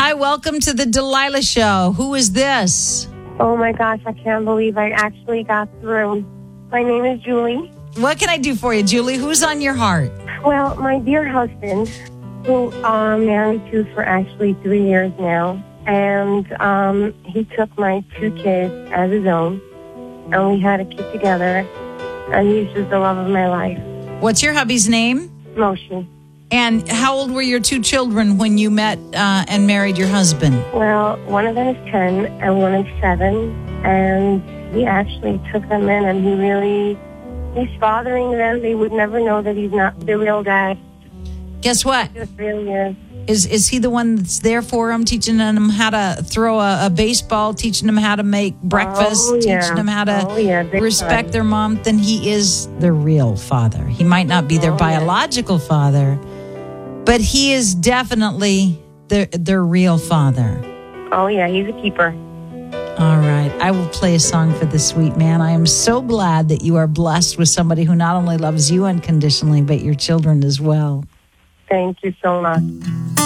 Hi, welcome to the Delilah Show. Who is this? Oh my gosh, I can't believe I actually got through. My name is Julie. What can I do for you, Julie? Who's on your heart? Well, my dear husband, who I'm married to for actually 3 years now, and he took my 2 kids as his own, and we had a kid together, and he's just the love of my life. What's your hubby's name? Motion. And how old were your 2 children when you met and married your husband? Well, one of them is 10 and one is 7, and he actually took them in, and he's fathering them. They would never know that he's not the real dad. Guess what? He just really is. Is he the one that's there for them, teaching them how to throw a baseball, teaching them how to make breakfast, teaching them how to respect their mom? Then he is the real father. He might not be their biological father, but he is definitely their real father. Oh, yeah, he's a keeper. All right. I will play a song for the sweet man. I am so glad that you are blessed with somebody who not only loves you unconditionally, but your children as well. Thank you so much.